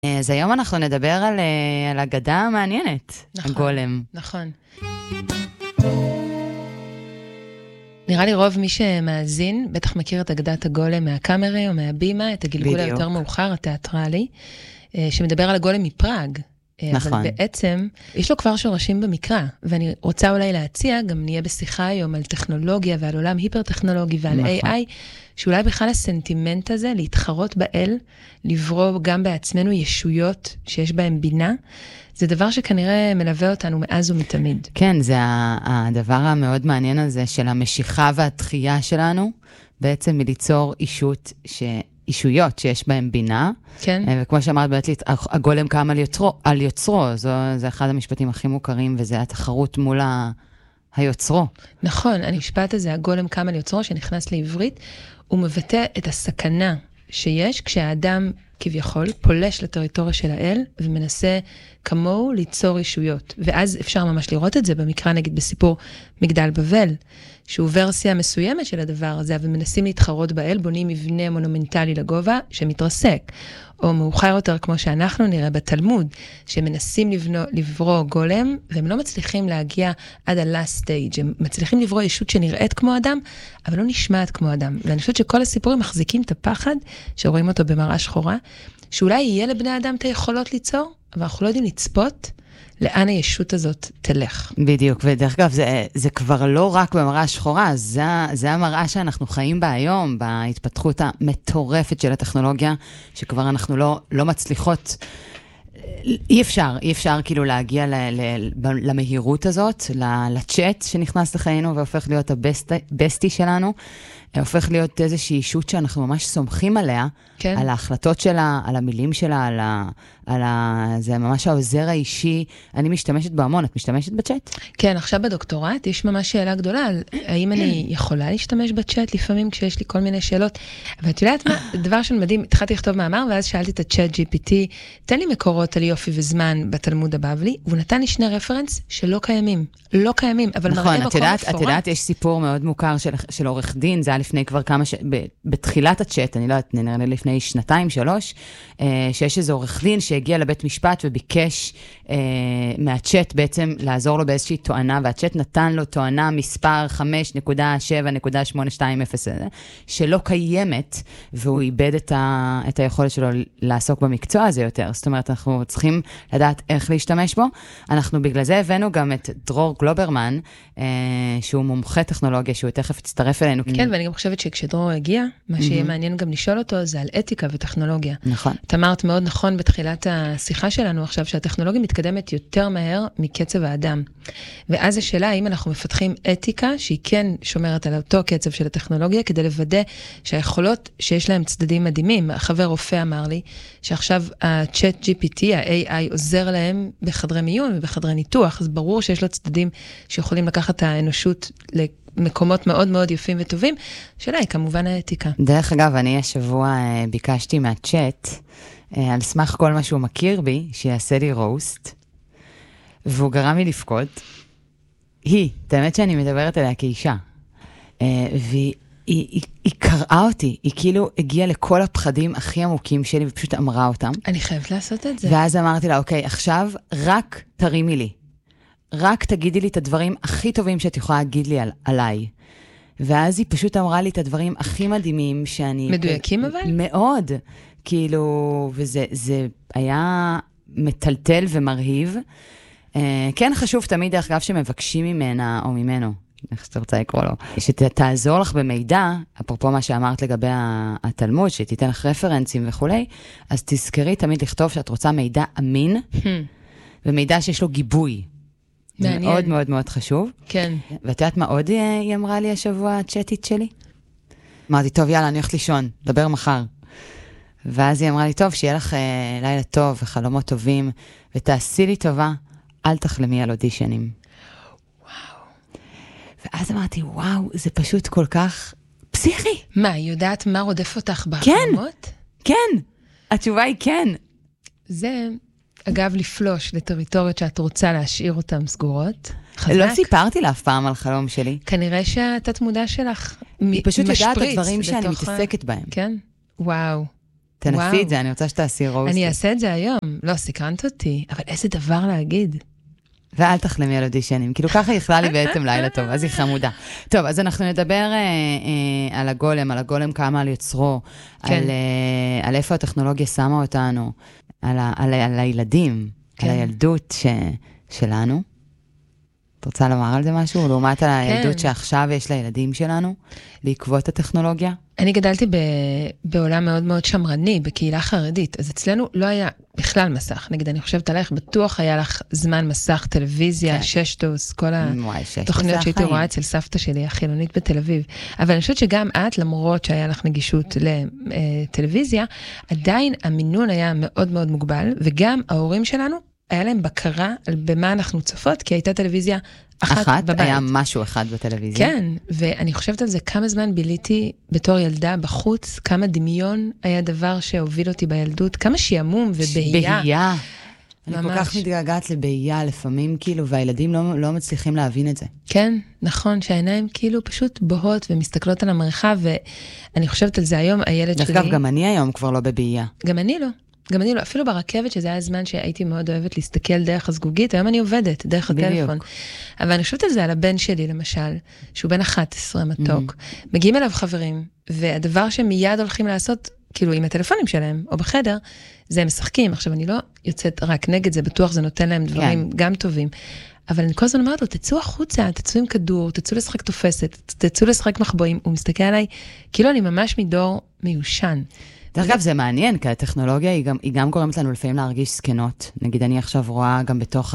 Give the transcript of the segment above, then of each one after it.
אז היום אנחנו נדבר על אגדה המעניינת, נכון, הגולם. נכון. נראה לי רוב מי שמאזין, בטח מכיר את אגדת הגולם מהקאמרי או מהבימה, את הגלגול בדיוק. היותר מאוחר, התיאטרלי, שמדבר על הגולם מפראג. נכון. אבל בעצם, יש לו כבר שורשים במקרא, ואני רוצה אולי להציע, גם נהיה בשיחה היום על טכנולוגיה ועל עולם היפר-טכנולוגי ועל נכון. AI, שאולי בכלל הסנטימנט הזה, להתחרות באל, לברוא גם בעצמנו ישויות שיש בהן בינה, זה דבר שכנראה מלווה אותנו מאז ומתמיד. כן, זה הדבר המאוד מעניין הזה של המשיכה והתחייה שלנו, בעצם מליצור אישויות שיש בהן בינה, כן. וכמו שאמרת, באמת, הגולם קם על יוצרו, זה אחד המשפטים הכי מוכרים, וזה התחרות מול היוצרו. נכון, המשפט הזה, הגולם קם על יוצרו, שנכנס לעברית, הוא מבטא את הסכנה שיש כשהאדם כביכול פולש לטריטוריה של האל, ומנסה כמוהו ליצור אישויות. ואז אפשר ממש לראות את זה במקרא, נגיד בסיפור מגדל בבל, שהוא ורסיה מסוימת של הדבר הזה, ומנסים להתחרות באל, בונים מבנה מונומנטלי לגובה שמתרסק. או מאוחר יותר, כמו שאנחנו נראה בתלמוד, שמנסים לברוא גולם, והם לא מצליחים להגיע עד ה-last stage. הם מצליחים לברוא ישות שנראית כמו אדם, אבל לא נשמעת כמו אדם. ואני חושבת שכל הסיפורים מחזיקים את הפחד, שרואים אותו במראה שחורה, שאולי יהיה לבני האדם את היכולות ליצור, אבל אנחנו לא יודעים לצפות לאן הישות הזאת תלך. בדיוק, ודרך אגב, זה כבר לא רק במראה שחורה, זה המראה שאנחנו חיים בה היום, בהתפתחות המטורפת של הטכנולוגיה, שכבר אנחנו לא מצליחות, אי אפשר כאילו להגיע למהירות הזאת, לצ'אט שנכנס לחיינו והופך להיות הבסטי שלנו, הופך להיות איזושהי אישות שאנחנו ממש סומכים עליה, כן. על ההחלטות שלה, על המילים שלה, זה ממש העוזר האישי. אני משתמשת בהמון, את משתמשת בצ'אט? כן, עכשיו בדוקטורט יש ממש שאלה גדולה, על האם אני יכולה להשתמש בצ'אט לפעמים כשיש לי כל מיני שאלות, אבל את יודעת מה, דבר שמדהים, התחלתי לכתוב מאמר, ואז שאלתי את הצ'אט GPT, תן לי מקורות על יופי וזמן בתלמוד הבבלי, והוא נתן לי שני רפרנס שלא קיימים, אבל מראה מקום מפורט. את יודעת, יש סיפור מאוד מוכר של עורך דין, זה היה לפני כבר בתחילת הצ'אט, אני לא יודעת, נראה לי לפני 2-3, שיש איזה עורך דין שהגיע לבית משפט וביקש מהצ'אט בעצם לעזור לו באיזושהי תואנה, והצ'אט נתן לו תואנה מספר 5.7.820, שלא קיימת, והוא איבד את היכולת שלו לעסוק במקצוע הזה יותר. זאת אומרת, אנחנו צריכים לדעת איך להשתמש בו. אנחנו בגלל זה הבאנו גם את דרור גלוברמן, שהוא מומחה טכנולוגיה, שהוא תכף יצטרף אלינו. כן, ואני גם חושבת שכשדרור הגיע, מה שיהיה מעניין גם לשאול אותו, זה על אתיקה וטכנולוגיה. נכון. את אמרת מאוד נכון בתחילת השיחה שלנו עכשיו, שהטכנולוגיה מתקדמת יותר מהר מקצב האדם. ואז השאלה, האם אנחנו מפתחים אתיקה, שהיא כן שומרת על אותו קצב של הטכנולוגיה, כדי לוודא שהיכולות שיש להם צדדים מדהימים. החבר רופא אמר לי, שעכשיו ה-Chat GPT, ה-AI, עוזר להם בחדרי מיון ובחדרי ניתוח, אז ברור שיש לו צדדים שיכולים לקחת את האנושות למקומות מאוד מאוד יפים וטובים. השאלה היא כמובן האתיקה. דרך אגב, אני השבוע ביקשתי מהצ'אט, על סמך כל מה שהוא מכיר בי, שיעשה לי רוסט, והוא גרם לי לפקוד. את האמת שאני מדברת עליה כאישה, והיא קראה אותי, היא כאילו הגיעה לכל הפחדים הכי עמוקים שלי, ופשוט אמרה אותם. אני חייבת לעשות את זה. ואז אמרתי לה, אוקיי, עכשיו רק תרימי לי. רק תגידי לי את הדברים הכי טובים שאת יכולה להגיד לי עליי. ואז היא פשוט אמרה לי את הדברים הכי מדהימים שאני... מדויקים אבל? מאוד. כאילו, וזה היה מטלטל ומרהיב. כן חשוב תמיד, דרך אגב, שמבקשים ממנה או ממנו, איך שאתה רוצה לקרוא לו, שתעזור לך במידע, אפרופו מה שאמרת לגבי התלמוד, שתיתן לך רפרנסים וכולי, אז תזכרי תמיד לכתוב שאת רוצה מידע אמין, ומידע שיש לו גיבוי. זה מאוד מאוד מאוד חשוב. כן. ואת יודעת מה עוד היא אמרה לי השבוע, הצ'אטית שלי? אמרתי, טוב, יאללה, אני הולכת לישון, דבר מחר. ואז היא אמרה לי, טוב, שיהיה לך לילה טוב וחלומות טובים, ותעשי לי טובה, אל תחלמי על אודישנים. וואו. ואז אמרתי, וואו, זה פשוט כל כך פסיכי. מה, היא יודעת מה רודף אותך בחלומות? כן, התשובה היא כן. זה, אגב, לפלוש לטריטוריות שאת רוצה להשאיר אותן סגורות. חזק. לא סיפרתי לה אף פעם על חלום שלי. כנראה שהתת מודע שלך היא פשוט יודעת את הדברים שאני בתוך מתעסקת בהם. כן? וואו. תנסי את זה, אני רוצה שתעשי רוסט. אני אעשה את זה היום. לא, סקרנת אותי, אבל איזה דבר להגיד. ואל תחלמי על אודישנים, כאילו ככה יכלה לי בעצם לילה טוב, אז היא חמודה. טוב, אז אנחנו נדבר על הגולם כמה על יוצרו, על איפה הטכנולוגיה שמה אותנו, על הילדים, על הילדות שלנו. את רוצה לומר על זה משהו? לעומת הילדות שעכשיו יש לילדים שלנו, בעקבות הטכנולוגיה? אני גדלתי בעולם מאוד מאוד שמרני, בקהילה חרדית, אז אצלנו לא היה בכלל מסך. נגיד, אני חושבת עליך, בטוח היה לך זמן מסך, טלוויזיה, ששטוס, כל התוכניות שהייתי רואה אצל סבתא שלי, החילונית בתל אביב. אבל אני חושבת שגם את, למרות שהיה לך נגישות לטלוויזיה, עדיין המינון היה מאוד מאוד מוגבל, וגם ההורים שלנו, היה להם בקרה על במה אנחנו צופות, כי הייתה טלוויזיה אחת בבית. היה משהו אחד בטלוויזיה. כן, ואני חושבת על זה כמה זמן ביליתי בתור ילדה בחוץ, כמה דמיון היה דבר שהוביל אותי בילדות, כמה שיעמום ובהייה. בהייה. אני כל כך מתגעגעת לבהייה לפעמים, כאילו, והילדים לא מצליחים להבין את זה. כן, נכון, שהעיניים כאילו פשוט בוהות ומסתכלות על המרחב, ואני חושבת על זה היום, הילד שלי. דרך אגב, גם אני היום כבר לא בבהייה. גם אני לא, אפילו ברכבת, שזה היה הזמן שהייתי מאוד אוהבת להסתכל דרך הזגוגית, היום אני עובדת דרך הטלפון. אבל אני חושבת על זה, על הבן שלי למשל, שהוא בן 11 מתוק, מגיעים אליו חברים, והדבר שמיד הולכים לעשות, כאילו עם הטלפונים שלהם, או בחדר, זה הם משחקים. עכשיו, אני לא יוצאת רק נגד זה, בטוח זה נותן להם דברים גם טובים. אבל אני כל הזמן אומרת לו, תצאו החוצה, תצאו עם כדור, תצאו לשחק תופסת, תצאו לשחק מחבואים. הוא מסתכל עליי, כאילו אני ממש מדור מיושן. דרך אגב, זה מעניין, כי הטכנולוגיה היא גם גורמת לנו לפעמים להרגיש סקנות. נגיד, אני עכשיו רואה גם בתוך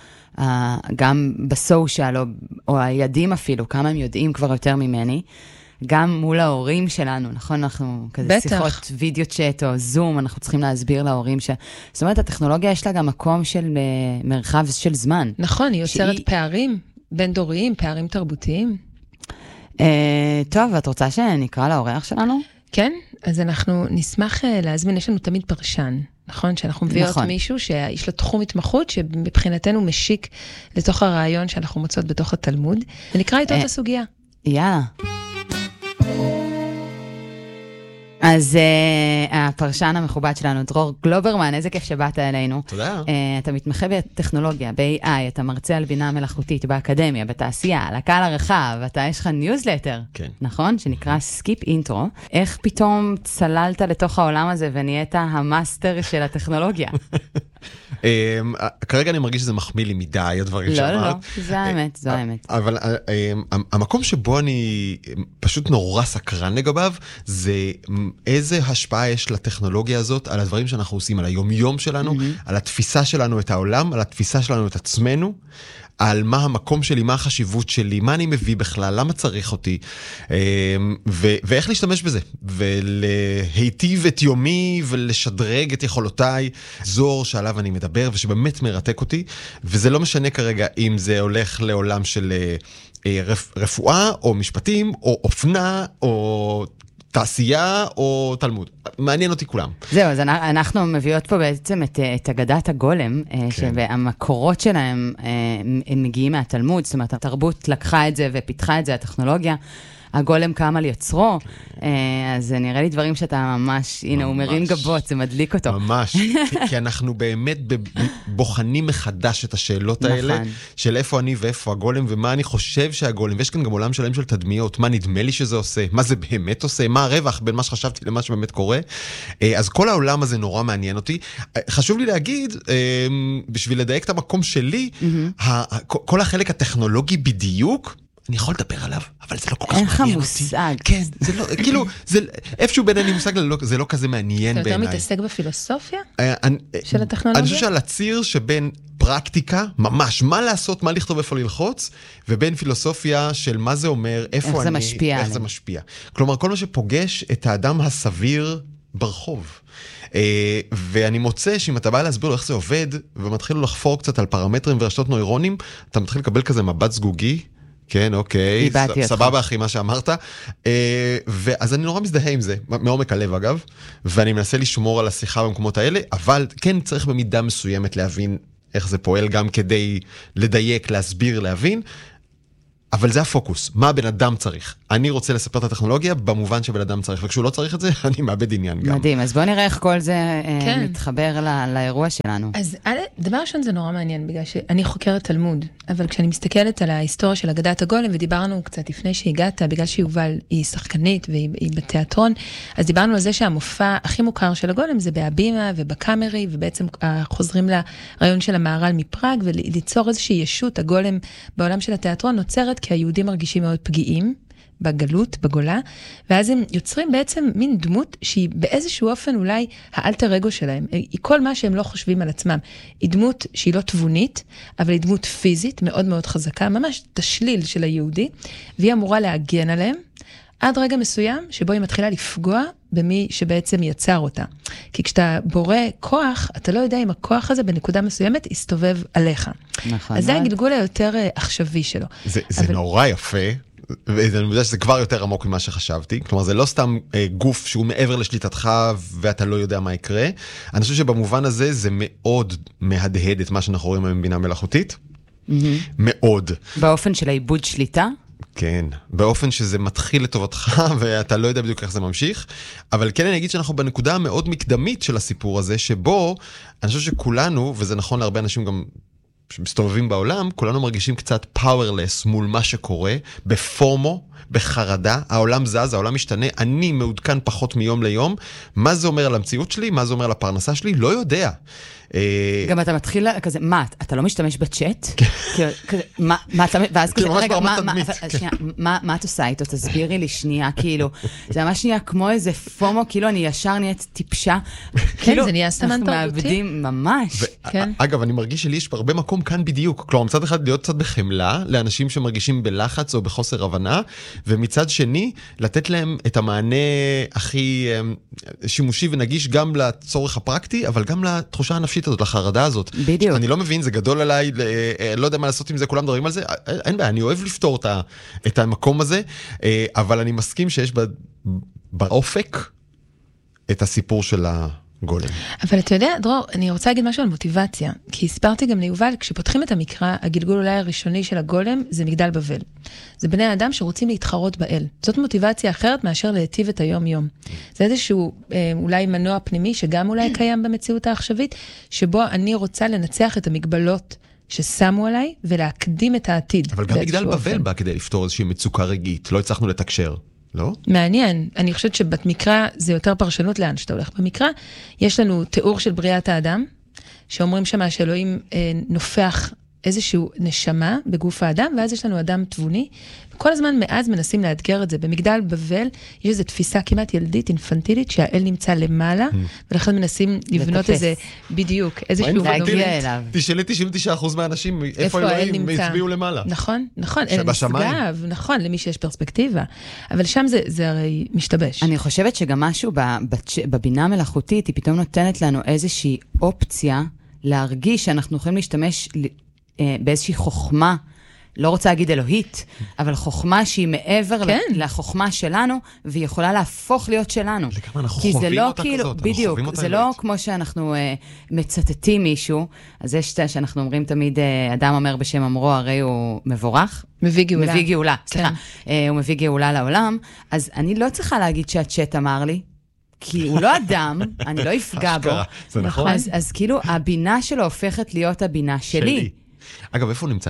גם בסושיאל, או הילדים אפילו, כמה הם יודעים כבר יותר ממני, גם מול ההורים שלנו, נכון? אנחנו כזה שיחות וידאו צ'אט או זום, אנחנו צריכים להסביר להורים זאת אומרת, הטכנולוגיה יש לה גם מקום של מרחב של זמן. נכון, היא יוצרת פערים בין דוריים, פערים תרבותיים. טוב, ואת רוצה שנקרא לאורח שלנו? כן, אז אנחנו נשמח להזמין, יש לנו תמיד פרשן, נכון? שאנחנו מביאות מישהו שיש לו תחום התמחות, שמבחינתנו משיק לתוך הרעיון שאנחנו מוצאות בתוך התלמוד, ונקרא איתו את הסוגיה. יאללה. אז הפרשן המכובד שלנו, דרור גלוברמן, איזה כיף שבאת אלינו. תודה. אתה מתמחה בטכנולוגיה, ב-AI, אתה מרצה על בינה מלאכותית באקדמיה, בתעשייה, לקהל הרחב, יש לך ניוזלטר, נכון? שנקרא סקיפ אינטרו. איך פתאום צללת לתוך העולם הזה ונהיית המאסטר של הטכנולוגיה? כרגע אני מרגיש שזה מחמיא לי מדי, הדברים שאמרת. לא, זה האמת, זו האמת. אבל המקום שבו אני פשוט נורא סקרן לגביו, זה איזה השפעה יש לטכנולוגיה הזאת על הדברים שאנחנו עושים, על היום-יום שלנו, על התפיסה שלנו את העולם, על התפיסה שלנו את עצמנו, על מה המקום שלי, מה החשיבות שלי, מה אני מביא בכלל, למה צריך אותי, ואיך להשתמש בזה, ולהיטיב את יומי, ולשדרג את יכולותיי, זור שעליו אני מדבר, ושבאמת מרתק אותי, וזה לא משנה כרגע אם זה הולך לעולם של רפואה, או משפטים, או אופנה, או תעשייה או תלמוד. מעניין אותי כולם. זהו, אז אנחנו מביאות פה בעצם את אגדת הגולם, שהמקורות שלהם הם מגיעים מהתלמוד, זאת אומרת, התרבות לקחה את זה ופיתחה את זה, הטכנולוגיה. הגולם קם על יוצרו, אז נראה לי דברים שאתה ממש, הנה, הוא מרים גבות, זה מדליק אותו. ממש, כי אנחנו באמת בוחנים מחדש את השאלות האלה, של איפה אני ואיפה הגולם, ומה אני חושב שהגולם, ויש כאן גם עולם שלהם של תדמיות, מה נדמה לי שזה עושה, מה זה באמת עושה, מה הרווח בין מה שחשבתי למה שבאמת קורה. אז כל העולם הזה נורא מעניין אותי. חשוב לי להגיד, בשביל לדייק את המקום שלי, כל החלק הטכנולוגי בדיוק, אני יכול לדבר עליו, אבל זה לא כל כך מעניין אותי. אין לך מושג. כן, זה לא, כאילו, איפשהו בין אני מושג, זה לא כזה מעניין בעיניי. אתה יותר מתעסק בפילוסופיה של הטכנולוגיה? אני חושב שעל הציר שבין פרקטיקה, ממש, מה לעשות, מה לכתוב, איפה ללחוץ, ובין פילוסופיה של מה זה אומר, איפה אני, איך זה משפיע. איך זה משפיע. כלומר, כל מה שפוגש את האדם הסביר ברחוב. ואני מוצא שאם אתה בא להסביר לו איך זה עובד, ומתחיל לחפור קצת על פרמטרים ורשתות נוירונים, אתה מתחיל לקבל כזה מבט זגוגי, כן, אוקיי, סבבה אחי מה שאמרת, ואז אני נורא מזדהה עם זה, מעומק הלב אגב, ואני מנסה לשמור על השיחה במקומות האלה, אבל כן צריך במידה מסוימת להבין איך זה פועל, גם כדי לדייק, להסביר, להבין, אבל זה הפוקוס, מה הבן אדם צריך. אני רוצה לספר את הטכנולוגיה במובן שבן אדם צריך, וכשהוא לא צריך את זה, אני מאבד עניין גם. מדהים, אז בואו נראה איך כל זה מתחבר לאירוע שלנו. אז דבר ראשון זה נורא מעניין, בגלל שאני חוקרת תלמוד, אבל כשאני מסתכלת על ההיסטוריה של אגדת הגולם, ודיברנו קצת לפני שהגעת, בגלל שיובל היא שחקנית והיא בתיאטרון, אז דיברנו על זה שהמופע הכי מוכר של הגולם זה בהבימה ובקאמרי, ובעצם חוזרים לרעיון של המהר"ל מפראג, וליצור איזושהי ישות, הגולם בעולם של התיאטרון נוצרת, כי היהודים מרגישים מאוד פגיעים, בגלות, בגולה, ואז הם יוצרים בעצם מין דמות שהיא באיזשהו אופן אולי האלטר אגו שלהם, היא כל מה שהם לא חושבים על עצמם, היא דמות שהיא לא תבונית, אבל היא דמות פיזית מאוד מאוד חזקה, ממש תשליל של היהודי, והיא אמורה להגן עליהם, עד רגע מסוים שבו היא מתחילה לפגוע במי שבעצם יצר אותה. כי כשאתה בורא כוח, אתה לא יודע אם הכוח הזה בנקודה מסוימת יסתובב עליך. נכון. אז זה הגלגול היותר עכשווי שלו. זה נורא יפה. ואני יודע שזה כבר יותר עמוק ממה שחשבתי, כלומר זה לא סתם גוף שהוא מעבר לשליטתך ואתה לא יודע מה יקרה, אני חושב שבמובן הזה זה מאוד מהדהד את מה שאנחנו רואים היום בבינה מלאכותית, מאוד. באופן של העיבוד שליטה? כן, באופן שזה מתחיל לטובתך ואתה לא יודע בדיוק איך זה ממשיך, אבל כן אני אגיד שאנחנו בנקודה המאוד מקדמית של הסיפור הזה, שבו אני חושב שכולנו, וזה נכון להרבה אנשים גם שמסתובבים בעולם, כולנו מרגישים קצת powerless מול מה שקורה, בפורמו, בחרדה, העולם זז, העולם משתנה, אני מעודכן פחות מיום ליום, מה זה אומר על המציאות שלי, מה זה אומר על הפרנסה שלי, לא יודע. גם אתה מתחיל כזה, מה, אתה לא משתמש בצ'אט? ואז כזה, רגע, מה את עושה איתו? תסבירי לי שנייה, כאילו, זה ממש שנייה כמו איזה פומו, כאילו אני ישר נהיית טיפשה. כן, זה נהיה סמן תרבותי. אנחנו מאבדים ממש. אגב, אני מרגיש שלי יש הרבה מקום כאן בדיוק, כלומר, מצד אחד להיות קצת בחמלה, לאנשים שמרגישים בלחץ או בחוסר הבנה, ומצד שני, לתת להם את המענה הכי שימושי ונגיש גם לצורך הפרקטי, אבל גם לתחושה הנפשית הזאת, לחרדה הזאת. בדיוק. אני לא מבין, זה גדול עליי, לא יודע מה לעשות עם זה, כולם מדברים על זה, אין בעיה, אני אוהב לפתור את המקום הזה, אבל אני מסכים שיש באופק את הסיפור של הגולם. אבל אתה יודע, דרור, אני רוצה להגיד משהו על מוטיבציה, כי הסברתי גם ליובל, כשפותחים את המקרא, הגלגול אולי הראשוני של הגולם, זה מגדל בבל. זה בני האדם שרוצים להתחרות באל. זאת מוטיבציה אחרת מאשר להיטיב את היום-יום. זה איזשהו אולי מנוע פנימי, שגם אולי קיים במציאות העכשווית, שבו אני רוצה לנצח את המגבלות ששמו עליי, ולהקדים את העתיד. אבל גם מגדל בבל בא כדי לפתור איזושהי מצוקה רגעית, לא הצלחנו לתקשר. לא? מעניין. אני חושבת שבמקרא זה יותר פרשנות לאן שאתה הולך. במקרא יש לנו תיאור של בריאת האדם, שאומרים שמה שאלוהים נופח איזשהו נשמה בגוף האדם, ואז יש לנו אדם תבוני. כל הזמן מאז מנסים לאתגר את זה. במגדל בבל יש איזו תפיסה כמעט ילדית, אינפנטילית, שהאל נמצא למעלה, ולכן מנסים לבנות איזה, בדיוק, איזשהו להגיע אליו. תשאלי 99% מהאנשים, איפה אלוהים הצביעו למעלה. נכון, אל נשגב, נכון, למי שיש פרספקטיבה. אבל שם זה הרי משתבש. אני חושבת שגם משהו בבינה מלאכותית, היא פתאום נותנת לנו איזושהי אופציה, להרגיש שאנחנו יכולים להשתמש באיזושהי חוכמה, לא רוצה להגיד אלוהית, אבל חוכמה שהיא מעבר לחוכמה שלנו, והיא יכולה להפוך להיות שלנו. אנחנו חווים אותה כזאת. בדיוק, זה לא כמו שאנחנו מצטטים מישהו, אז יש שאנחנו אומרים תמיד, אדם אומר בשם אמרו, הרי הוא מבורך. מביא גאולה. מביא גאולה, סליחה. הוא מביא גאולה לעולם, אז אני לא צריכה להגיד שהצ'אט אמר לי, כי הוא לא אדם, אני לא אפגע בו. זה נכון. אז כאילו, הבינה שלו הופכת להיות הבינה שלי. אגב, איפה הוא נמצא?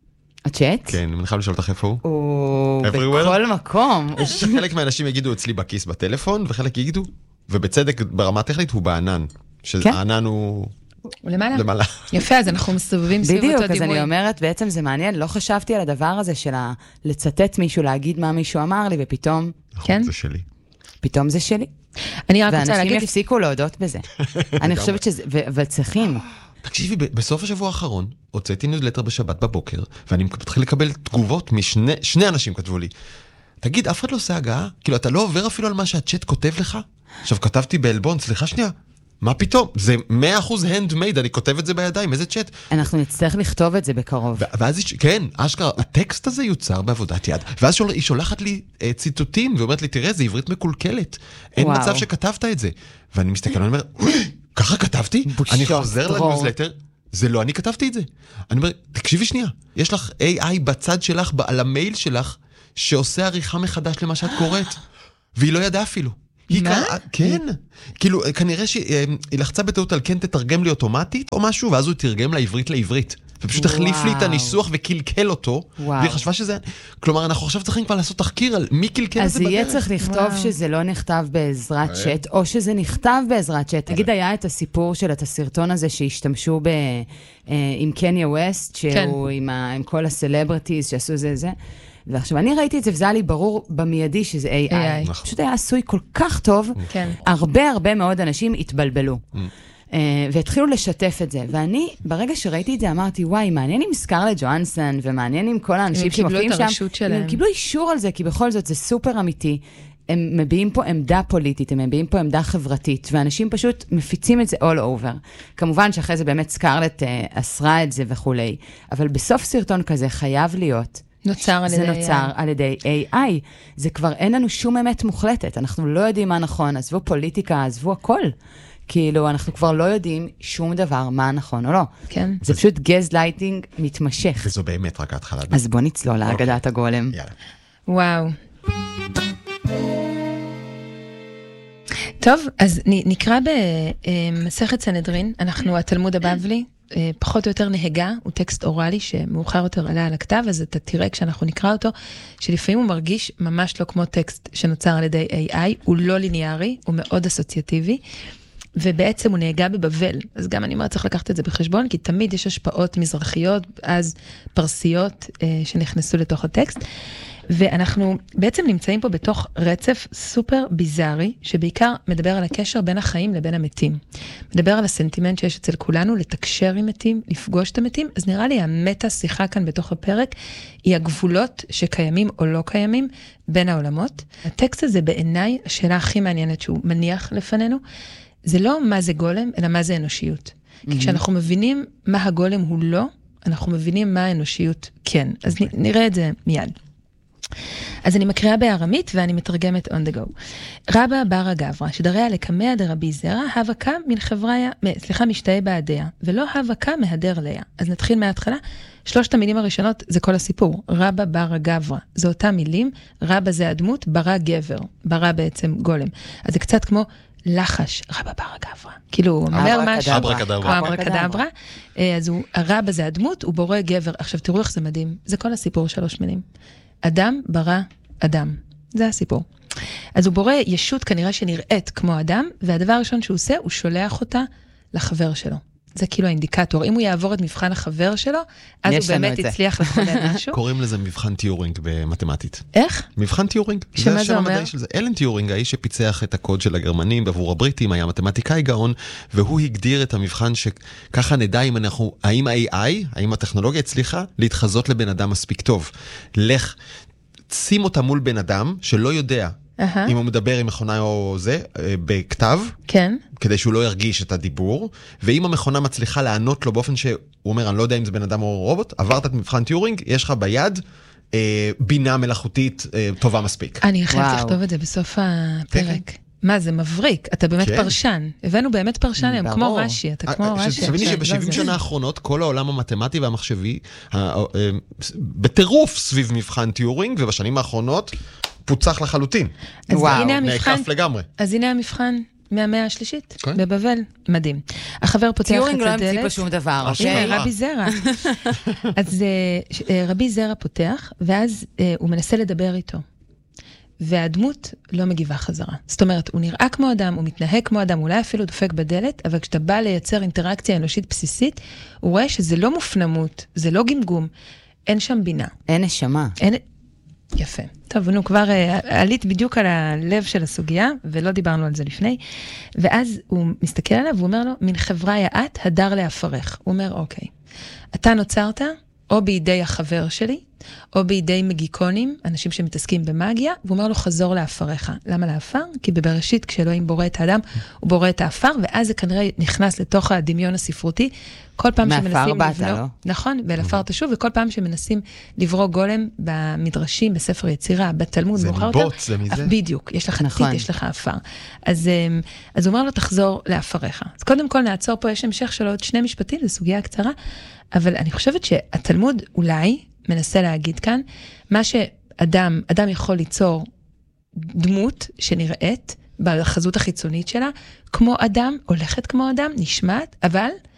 הצ'אט? כן, אני מניחה לשאול אותך איפה הוא. הוא בכל מקום. חלק מהאנשים יגידו אצלי בכיס בטלפון, וחלק יגידו, ובצדק ברמה טכנית הוא בענן. שהענן הוא למעלה. יפה, אז אנחנו מסתובבים סביב אותו דימוי. בדיוק, אז אני אומרת, בעצם זה מעניין, לא חשבתי על הדבר הזה של לצטט מישהו, להגיד מה מישהו אמר לי, ופתאום... נכון, זה שלי. פתאום זה שלי. אני רק רוצה להגיד... ואנשים יפסיקו להודות בזה. אני חושבת שזה... וצריכים... תקשיבי, בסוף השבוע האחרון, הוצאתי ניוזלטר בשבת בבוקר, ואני מתחיל לקבל תגובות שני אנשים כתבו לי, תגיד, אף אחד לא עושה הגעה? כאילו, אתה לא עובר אפילו על מה שהצ'אט כותב לך? עכשיו, כתבתי באלבון, סליחה שנייה, מה פתאום? זה 100% handmade, אני כותב את זה בידיים, איזה צ'אט? אנחנו נצטרך לכתוב את זה בקרוב. ואז, כן, אשכרה, הטקסט הזה יוצר בעבודת יד, ואז היא שולחת לי ציטוטים, ואומרת לי, תראה, זה עברית מקולקלת, אין מצב שכתבת את זה. ואני מסתכל, אני אומר, ככה כתבתי? אני חוזר לניוזלטר, זה לא אני כתבתי את זה. אני אומר, תקשיבי שנייה, יש לך AI בצד שלך, על המייל שלך, שעושה עריכה מחדש למה שאת קוראת, והיא לא ידעה אפילו. מה? כן. כאילו, כנראה שהיא לחצה בטעות על כן תתרגם לי אוטומטית או משהו, ואז הוא תרגם לעברית. ופשוט החליף לי את הניסוח וקלקל אותו, והיא חשבה שזה... כלומר, אנחנו עכשיו צריכים כבר לעשות תחקיר על מי קלקל את זה בדרך. אז יהיה צריך לכתוב שזה לא נכתב בעזרת צ'אט, או שזה נכתב בעזרת צ'אט. תגיד, היה את הסיפור של את הסרטון הזה שהשתמשו עם קניה ווסט, שהוא עם כל הסלבריטיז שעשו זה. ועכשיו, אני ראיתי את זה, וזה היה לי ברור במיידי שזה AI. פשוט היה עשוי כל כך טוב, הרבה מאוד אנשים התבלבלו. והתחילו לשתף את זה. ואני, ברגע שראיתי את זה, אמרתי, וואי, מעניין עם סקרלט ג'ואנסון, ומעניין עם כל האנשים שמופיעים שם. הם קיבלו אישור על זה, כי בכל זאת זה סופר אמיתי. הם מביאים פה עמדה פוליטית, הם מביאים פה עמדה חברתית, ואנשים פשוט מפיצים את זה all over. כמובן שאחרי זה באמת סקרלט אסרה את זה וכולי. אבל בסוף סרטון כזה חייב להיות... זה נוצר על ידי AI. זה כבר אין לנו שום אמת מוחלטת. אנחנו לא יודעים מה נכון, עזבו פוליטיקה, עזבו הכל. כאילו, אנחנו כבר לא יודעים שום דבר מה נכון או לא. כן. זה פשוט גזלייטינג מתמשך. וזו באמת רק ההתחלה. אז בוא נצלול להגדת הגולם. יאללה. וואו. טוב, אז נקרא במסכת סנהדרין, אנחנו התלמוד הבבלי, פחות או יותר נהגה, הוא טקסט אוראלי שמאוחר יותר עלה על הכתב, אז אתה תראה כשאנחנו נקרא אותו, שלפעמים הוא מרגיש ממש לא כמו טקסט שנוצר על ידי AI, הוא לא ליניארי, הוא מאוד אסוציאטיבי, ובעצם הוא נהגה בבבל, אז גם אני אומרת צריך לקחת את זה בחשבון, כי תמיד יש השפעות מזרחיות, אז פרסיות שנכנסו לתוך הטקסט, ואנחנו בעצם נמצאים פה בתוך רצף סופר ביזארי, שבעיקר מדבר על הקשר בין החיים לבין המתים. מדבר על הסנטימנט שיש אצל כולנו, לתקשר עם מתים, לפגוש את המתים, אז נראה לי המטה שיחה כאן בתוך הפרק, היא הגבולות שקיימים או לא קיימים בין העולמות. הטקסט הזה בעיניי, השאלה הכי מעניינת שהוא מניח לפנינו, זה לא מה זה גולם, אלא מה זה אנושיות. כי כשאנחנו מבינים מה הגולם הוא לא, אנחנו מבינים מה האנושיות כן. אז נראה את זה מיד. אז אני מקריאה בארמית ואני מתרגמת on the go. רבא בר הגברא, שדריה לקמיה דרבי זרע, הבקה משתהה בעדיה, ולא הבקה מהדר ליה. אז נתחיל מההתחלה. 3 המילים הראשונות זה כל הסיפור. רבא בר הגברא. זה אותם מילים, רבא זה הדמות, ברא גבר. ברא בעצם גולם. אז זה קצת כמו לחש, רבא בר הגברא. כאילו, הוא אומר משהו. אברקדברה. אז הרבא זה הדמות, הוא בורא גבר. עכשיו תראו איך זה מדהים. זה כל הסיפור 3 מילים. אדם ברא אדם. זה הסיפור. אז הוא בורא ישות כנראה שנראית כמו אדם, והדבר הראשון שהוא עושה, הוא שולח אותה לחבר שלו. זה כאילו האינדיקטור. אם הוא יעבור את מבחן החבר שלו, אז הוא באמת יצליח לחולל משהו. קוראים לזה מבחן טיורינג במתמטית. איך? מבחן טיורינג. שמה זה אומר? אלן טיורינג, האיש שפיצח את הקוד של הגרמנים בעבור הבריטים, היה מתמטיקאי גאון, והוא הגדיר את המבחן שככה נדע האם ה-AI, האם הטכנולוגיה הצליחה להתחזות לבן אדם מספיק טוב. לך, שים אותה מול בן אדם שלא יודע אם הוא מדבר עם מכונה או זה, בכתב, כן. כדי שהוא לא ירגיש את הדיבור, ואם המכונה מצליחה לענות לו באופן שהוא אומר, אני לא יודע אם זה בן אדם או רובוט, עברת את מבחן טיורינג, יש לך ביד בינה מלאכותית טובה מספיק. אני חייבת לכתוב את זה בסוף הפרק. מה, זה מבריק, אתה באמת פרשן. הבאנו באמת פרשן היום, כמו רש"י, אתה כמו רש"י. תביני שב-70 שנה האחרונות, כל העולם המתמטי והמחשבי, בטירוף סביב מבחן טיורינג, ובשנים האחרונות פוצח לחלוטין. נעקף לגמרי. אז הנה המבחן מהמאה השלישית, בבבל. מדהים. החבר פותח את הדלת. טיורינג לא המציא פה שום דבר. הנה, רבי זרע. אז רבי זרע פותח, ואז הוא מנסה לדבר איתו. והדמות לא מגיבה חזרה. זאת אומרת, הוא נראה כמו אדם, הוא מתנהג כמו אדם, אולי אפילו דופק בדלת, אבל כשאתה בא לייצר אינטראקציה אנושית בסיסית, הוא רואה שזה לא מופנמות, זה לא גמגום, אין שם בינה. אין נשמה. יפה. טוב, נו, כבר עלית בדיוק על הלב של הסוגיה, ולא דיברנו על זה לפני, ואז הוא מסתכל עליו, והוא אומר לו, מן חברה יעת, הדר להפרך. הוא אומר, אוקיי, אתה נוצרת, או בידי החבר שלי, או בידי מגיקונים, אנשים שמתעסקים במאגיה, והוא אומר לו, חזור לאפריך. למה לאפר? כי בבראשית, כשאלוהים בורא את האדם, הוא בורא את האפר, ואז זה כנראה נכנס לתוך הדמיון הספרותי. כל פעם שמנסים לבנות, נכון, באלעפר תשוב, וכל פעם שמנסים לברוא גולם במדרשים, בספר יצירה, בתלמוד, זה ניבוץ, זה מזה. בדיוק, יש לך טיט, יש לך אפר. אז הוא אומר לו, תחזור לאפריך. אז קודם כל נעצור פה, יש המשך של עוד 2 משפטים, זו סוגיה קצרה, אבל אני חושבת שהתלמוד אולי מנסה להגיד כאן, מה שאדם יכול ליצור דמות שנראית בחזות החיצונית שלה, כמו אדם, הולכת כמו אדם, נשמעת, אבל